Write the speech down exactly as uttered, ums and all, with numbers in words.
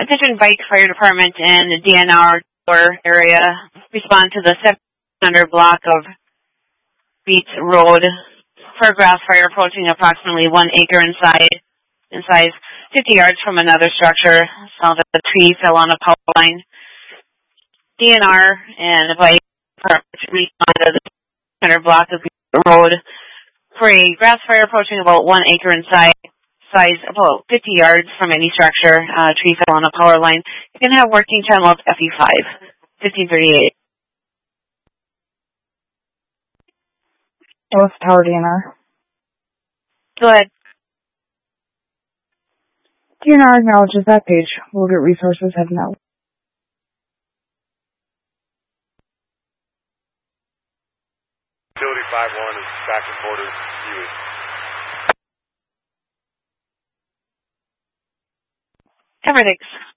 attention Bike Fire Department and the D N R area. Respond to the seven hundred block of Beach Road for a grass fire approaching approximately one acre in size, in size fifty yards from another structure. Sounds like a tree fell on a power line. D N R and the Bike Department respond to the seven hundred block of Beach Road for a grass fire approaching about one acre in size. Size about fifty yards from any structure. Uh, tree fell on a power line. You can have working time of F E five, fifteen thirty-eight. What's Tower D N R? Go ahead. D N R acknowledges that page. We'll get resources heading out. Utility five one is back in quarters. Huey. Everything's